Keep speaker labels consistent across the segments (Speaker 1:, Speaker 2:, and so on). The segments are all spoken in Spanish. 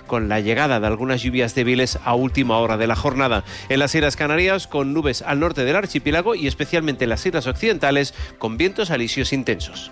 Speaker 1: con la llegada de algunas lluvias débiles a última hora de la jornada. En las Islas Canarias, con nubes al norte del archipiélago y especialmente en las islas occidentales, con vientos alisios intensos.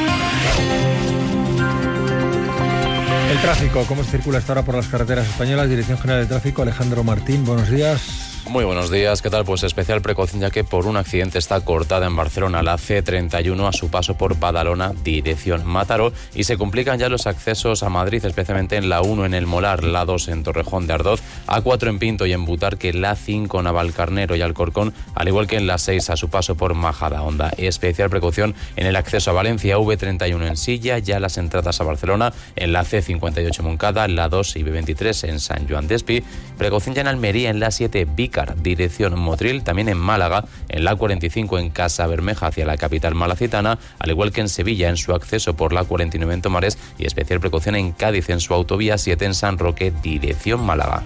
Speaker 2: El tráfico, ¿cómo se circula hasta ahora por las carreteras españolas? Dirección General de Tráfico, Alejandro Martín, buenos días.
Speaker 3: Muy buenos días, ¿qué tal? Pues especial precaución ya que por un accidente está cortada en Barcelona la C31 a su paso por Badalona, dirección Mataró, y se complican ya los accesos a Madrid, especialmente en la 1 en El Molar, la 2 en Torrejón de Ardoz, A4 en Pinto y en Butarque, la 5 en Navalcarnero y Alcorcón, al igual que en la 6 a su paso por Majadahonda. Especial precaución en el acceso a Valencia, V31 en Silla, ya las entradas a Barcelona, en la C58 en Moncada, la 2 y B23 en San Joan Despí, precaución ya en Almería, en la 7 Vícar, dirección Motril, también en Málaga, en la 45 en Casa Bermeja hacia la capital malacitana, al igual que en Sevilla en su acceso por la 49 en Tomares y especial precaución en Cádiz en su autovía 7 en San Roque, dirección Málaga.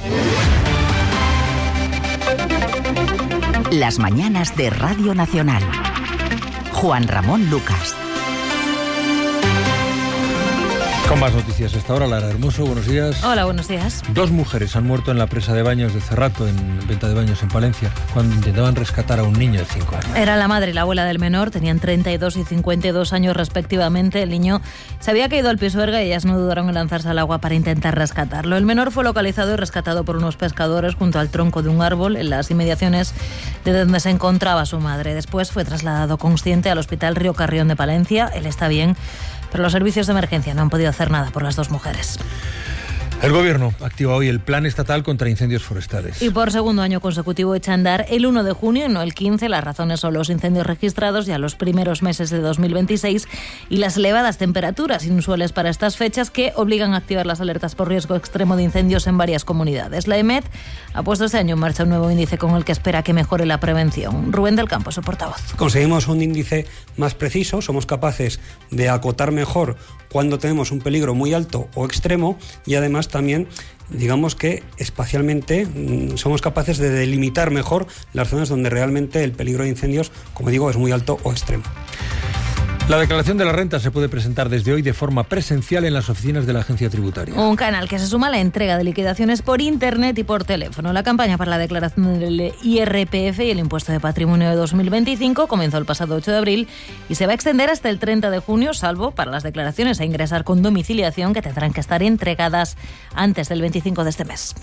Speaker 4: Las mañanas de Radio Nacional. Juan Ramón Lucas.
Speaker 2: Con más noticias esta hora, Lara Hermoso, buenos días.
Speaker 5: Hola, buenos días.
Speaker 2: 2 mujeres han muerto en la presa de baños de Cerrato, en venta de baños en Palencia, cuando intentaban rescatar a un niño de 5 años.
Speaker 5: Era la madre y la abuela del menor, tenían 32 y 52 años respectivamente. El niño se había caído al pisuerga y ellas no dudaron en lanzarse al agua para intentar rescatarlo. El menor fue localizado y rescatado por unos pescadores junto al tronco de un árbol en las inmediaciones de donde se encontraba su madre. Después fue trasladado consciente al Hospital Río Carrión de Palencia. Él está bien, pero los servicios de emergencia no han podido hacer nada por las 2 mujeres.
Speaker 2: El Gobierno activa hoy el Plan Estatal contra Incendios Forestales.
Speaker 5: Y por segundo año consecutivo echa a andar el 1 de junio y no el 15. Las razones son los incendios registrados ya los primeros meses de 2026 y las elevadas temperaturas inusuales para estas fechas que obligan a activar las alertas por riesgo extremo de incendios en varias comunidades. La EMET ha puesto este año en marcha un nuevo índice con el que espera que mejore la prevención. Rubén del Campo, su portavoz.
Speaker 6: Conseguimos un índice más preciso, somos capaces de acotar mejor cuando tenemos un peligro muy alto o extremo y además también, digamos que espacialmente somos capaces de delimitar mejor las zonas donde realmente el peligro de incendios, como digo, es muy alto o extremo.
Speaker 2: La declaración de la renta se puede presentar desde hoy de forma presencial en las oficinas de la Agencia Tributaria.
Speaker 5: Un canal que se suma a la entrega de liquidaciones por internet y por teléfono. La campaña para la declaración del IRPF y el impuesto de patrimonio de 2025 comenzó el pasado 8 de abril y se va a extender hasta el 30 de junio, salvo para las declaraciones a ingresar con domiciliación que tendrán que estar entregadas antes del 25 de este mes.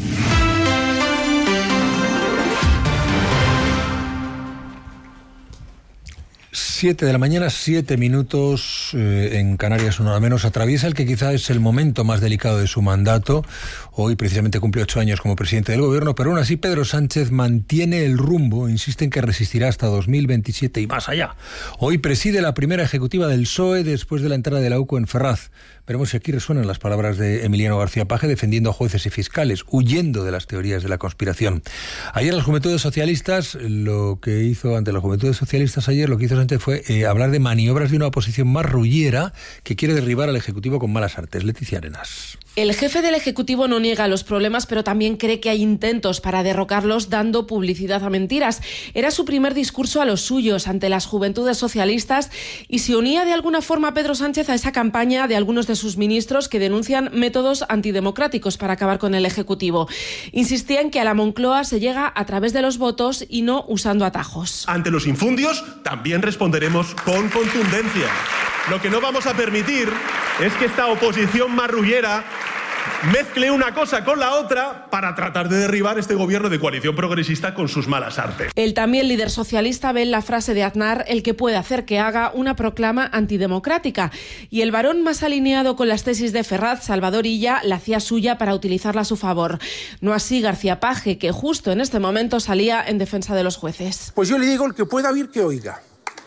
Speaker 2: 7 de la mañana, 7 minutos en Canarias, una hora menos. Atraviesa el que quizá es el momento más delicado de su mandato. Hoy precisamente cumple 8 años como presidente del Gobierno, pero aún así Pedro Sánchez mantiene el rumbo, insiste en que resistirá hasta 2027 y más allá. Hoy preside la primera ejecutiva del PSOE después de la entrada de la UCO en Ferraz. Veremos si aquí resuenan las palabras de Emiliano García Paje defendiendo a jueces y fiscales, huyendo de las teorías de la conspiración. Ayer las Juventudes Socialistas, ante las Juventudes Socialistas ayer lo que hizo Sánchez fue hablar de maniobras de una oposición marrullera que quiere derribar al Ejecutivo con malas artes. Leticia Arenas.
Speaker 7: El jefe del Ejecutivo no niega los problemas, pero también cree que hay intentos para derrocarlos dando publicidad a mentiras. Era su primer discurso a los suyos ante las Juventudes Socialistas y se unía de alguna forma Pedro Sánchez a esa campaña de algunos de sus ministros que denuncian métodos antidemocráticos para acabar con el Ejecutivo. Insistía en que a la Moncloa se llega a través de los votos y no usando atajos.
Speaker 8: Ante los infundios también responderemos con contundencia. Lo que no vamos a permitir es que esta oposición marrullera mezcle una cosa con la otra para tratar de derribar este gobierno de coalición progresista con sus malas artes.
Speaker 7: El también líder socialista ve en la frase de Aznar el que puede hacer que haga una proclama antidemocrática. Y el varón más alineado con las tesis de Ferraz, Salvador Illa, la hacía suya para utilizarla a su favor. No así García Paje, que justo en este momento salía en defensa de los jueces.
Speaker 9: Pues yo le digo, el que pueda oír, que oiga.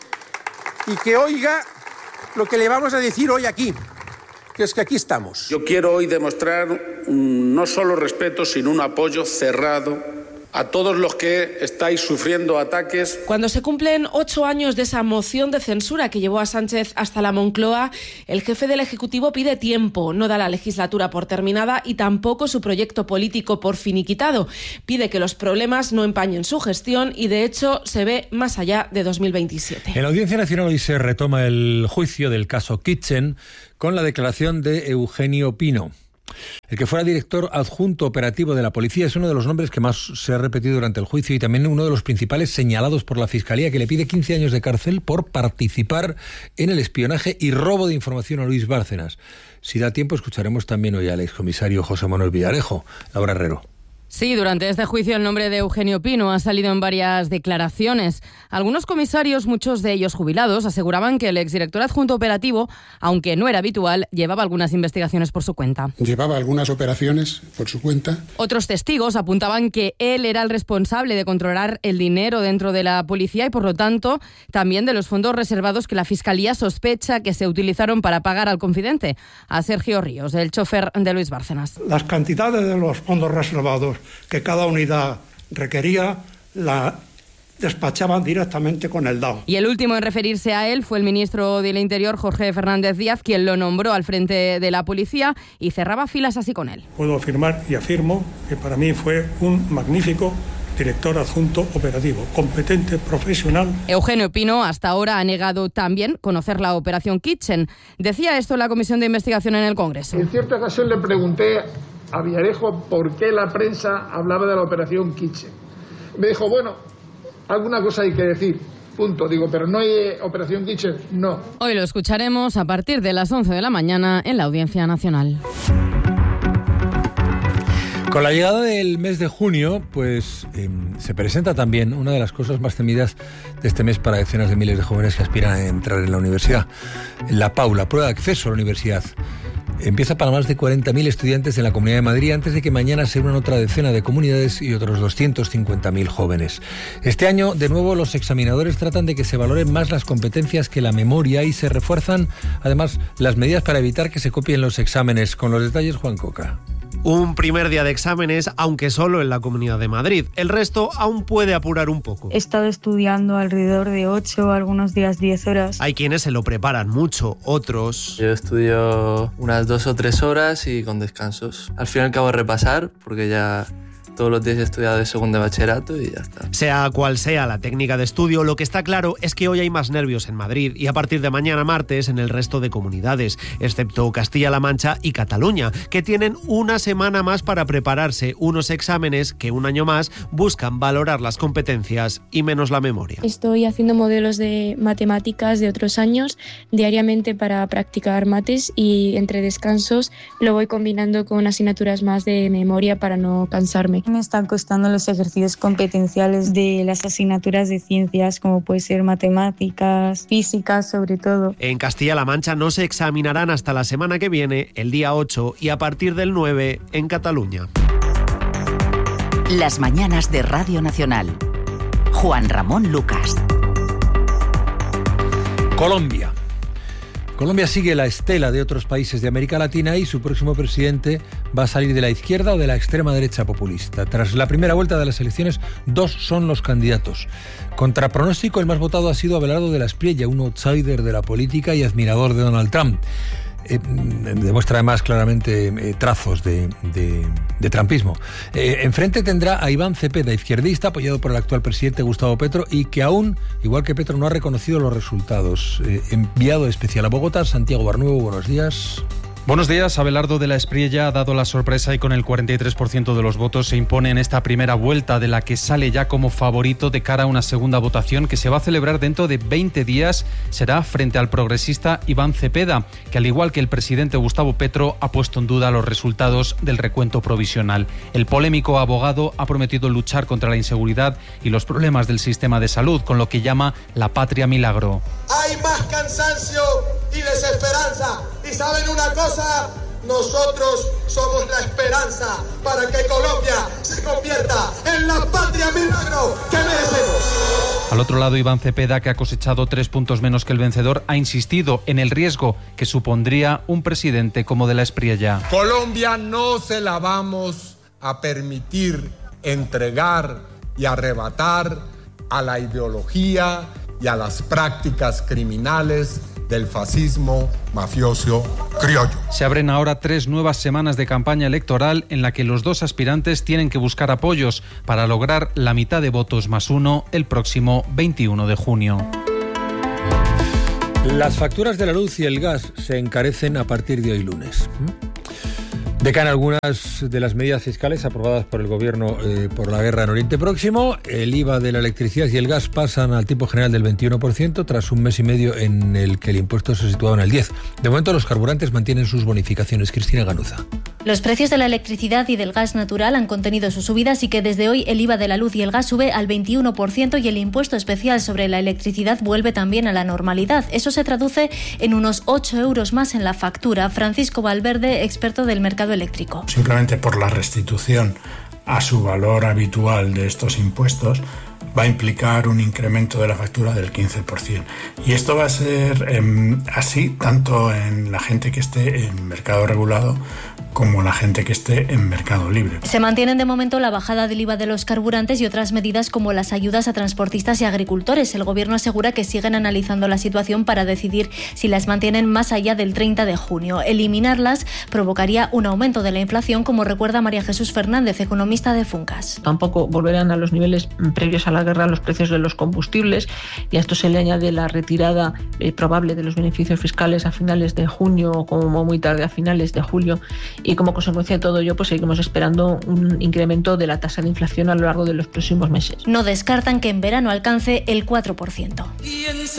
Speaker 9: Y que oiga lo que le vamos a decir hoy aquí, que es que aquí estamos.
Speaker 10: Yo quiero hoy demostrar no solo respeto, sino un apoyo cerrado a todos los que estáis sufriendo ataques.
Speaker 7: Cuando se cumplen 8 años de esa moción de censura que llevó a Sánchez hasta la Moncloa, el jefe del Ejecutivo pide tiempo, no da la legislatura por terminada y tampoco su proyecto político por finiquitado. Pide que los problemas no empañen su gestión y, de hecho, se ve más allá de 2027.
Speaker 2: En la Audiencia Nacional hoy se retoma el juicio del caso Kitchen con la declaración de Eugenio Pino. El que fuera director adjunto operativo de la policía es uno de los nombres que más se ha repetido durante el juicio y también uno de los principales señalados por la Fiscalía, que le pide 15 años de cárcel por participar en el espionaje y robo de información a Luis Bárcenas. Si da tiempo, escucharemos también hoy al excomisario José Manuel Villarejo. Laura Herrero.
Speaker 11: Sí, durante este juicio el nombre de Eugenio Pino ha salido en varias declaraciones. Algunos comisarios, muchos de ellos jubilados, aseguraban que el exdirector adjunto operativo, aunque no era habitual, llevaba algunas investigaciones por su cuenta.
Speaker 12: Llevaba algunas operaciones por su cuenta.
Speaker 11: Otros testigos apuntaban que él era el responsable de controlar el dinero dentro de la policía y, por lo tanto, también de los fondos reservados que la Fiscalía sospecha que se utilizaron para pagar al confidente, a Sergio Ríos, el chofer de Luis Bárcenas.
Speaker 13: Las cantidades de los fondos reservados que cada unidad requería la despachaban directamente con el DAO.
Speaker 11: Y el último en referirse a él fue el ministro del Interior, Jorge Fernández Díaz, quien lo nombró al frente de la policía y cerraba filas así con él.
Speaker 13: Puedo afirmar y afirmo que para mí fue un magnífico director adjunto operativo, competente, profesional.
Speaker 11: Eugenio Pino hasta ahora ha negado también conocer la operación Kitchen. Decía esto en la comisión de investigación en el Congreso.
Speaker 14: En cierta ocasión le pregunté a Villarejo por qué la prensa hablaba de la operación Kitchen. Me dijo, bueno, alguna cosa hay que decir, punto. Digo, pero no hay operación Kitchen, no.
Speaker 11: Hoy lo escucharemos a partir de las 11 de la mañana en la Audiencia Nacional.
Speaker 2: Con la llegada del mes de junio, pues se presenta también una de las cosas más temidas de este mes para decenas de miles de jóvenes que aspiran a entrar en la universidad. La PAU, la prueba de acceso a la universidad. Empieza para más de 40.000 estudiantes de la Comunidad de Madrid antes de que mañana se unan otra decena de comunidades y otros 250.000 jóvenes. Este año, de nuevo, los examinadores tratan de que se valoren más las competencias que la memoria y se refuerzan, además, las medidas para evitar que se copien los exámenes. Con los detalles, Juan Coca.
Speaker 1: Un primer día de exámenes, aunque solo en la Comunidad de Madrid. El resto aún puede apurar un poco.
Speaker 15: He estado estudiando alrededor de 8, algunos días 10 horas.
Speaker 1: Hay quienes se lo preparan mucho, otros...
Speaker 16: Yo estudio unas 2 o 3 horas y con descansos. Al fin y al cabo repasar, porque ya... todos los días he estudiado de segundo de bachillerato y ya está.
Speaker 1: Sea cual sea la técnica de estudio, lo que está claro es que hoy hay más nervios en Madrid y a partir de mañana martes en el resto de comunidades, excepto Castilla-La Mancha y Cataluña, que tienen una semana más para prepararse, unos exámenes que un año más buscan valorar las competencias y menos la memoria.
Speaker 15: Estoy haciendo modelos de matemáticas de otros años diariamente para practicar mates y entre descansos lo voy combinando con asignaturas más de memoria para no cansarme. Me están costando los ejercicios competenciales de las asignaturas de ciencias, como puede ser matemáticas, físicas sobre todo.
Speaker 1: En Castilla-La Mancha no se examinarán hasta la semana que viene, el día 8, y a partir del 9 en Cataluña.
Speaker 4: Las mañanas de Radio Nacional. Juan Ramón Lucas.
Speaker 2: Colombia. Colombia sigue la estela de otros países de América Latina y su próximo presidente va a salir de la izquierda o de la extrema derecha populista. Tras la primera vuelta de las elecciones, 2 son los candidatos. Contra pronóstico, el más votado ha sido Abelardo de la Espriella, un outsider de la política y admirador de Donald Trump. Demuestra además claramente trazos de trumpismo. Enfrente tendrá a Iván Cepeda, izquierdista, apoyado por el actual presidente Gustavo Petro y que aún, igual que Petro, no ha reconocido los resultados. Enviado especial a Bogotá, Santiago Barnuevo, buenos días.
Speaker 17: Buenos días. Abelardo de la Espriella ha dado la sorpresa y con el 43% de los votos se impone en esta primera vuelta, de la que sale ya como favorito de cara a una segunda votación que se va a celebrar dentro de 20 días. Será frente al progresista Iván Cepeda, que al igual que el presidente Gustavo Petro ha puesto en duda los resultados del recuento provisional. El polémico abogado ha prometido luchar contra la inseguridad y los problemas del sistema de salud, con lo que llama la patria milagro.
Speaker 18: Hay más cansancio y desesperanza. ¿Y saben una cosa? Nosotros somos la esperanza para que Colombia se convierta en la patria milagro que merecemos.
Speaker 17: Al otro lado, Iván Cepeda, que ha cosechado 3 puntos menos que el vencedor, ha insistido en el riesgo que supondría un presidente como de la Espriella.
Speaker 19: Colombia no se la vamos a permitir entregar y arrebatar a la ideología y a las prácticas criminales del fascismo mafioso criollo.
Speaker 17: Se abren ahora 3 nuevas semanas de campaña electoral en la que los 2 aspirantes tienen que buscar apoyos para lograr la mitad de votos más 1 el próximo 21 de junio.
Speaker 2: Las facturas de la luz y el gas se encarecen a partir de hoy lunes. Decaen algunas de las medidas fiscales aprobadas por el Gobierno por la guerra en Oriente Próximo. El IVA de la electricidad y el gas pasan al tipo general del 21% tras un mes y medio en el que el impuesto se situaba en el 10%. De momento los carburantes mantienen sus bonificaciones. Cristina Ganuza.
Speaker 20: Los precios de la electricidad y del gas natural han contenido sus subidas y que desde hoy el IVA de la luz y el gas sube al 21% y el impuesto especial sobre la electricidad vuelve también a la normalidad. Eso se traduce en unos 8 euros más en la factura. Francisco Valverde, experto del mercado eléctrico.
Speaker 21: Simplemente por la restitución a su valor habitual de estos impuestos va a implicar un incremento de la factura del 15%. Y esto va a ser así tanto en la gente que esté en mercado regulado como la gente que esté en mercado libre.
Speaker 20: Se mantienen de momento la bajada del IVA de los carburantes y otras medidas como las ayudas a transportistas y agricultores. El Gobierno asegura que siguen analizando la situación para decidir si las mantienen más allá del 30 de junio. Eliminarlas provocaría un aumento de la inflación, como recuerda María Jesús Fernández, economista de Funcas.
Speaker 22: Tampoco volverán a los niveles previos a la guerra los precios de los combustibles, y a esto se le añade la retirada probable de los beneficios fiscales a finales de junio o como muy tarde a finales de julio, y como consecuencia de todo ello pues seguimos esperando un incremento de la tasa de inflación a lo largo de los próximos meses.
Speaker 20: No descartan que en verano alcance el 4%.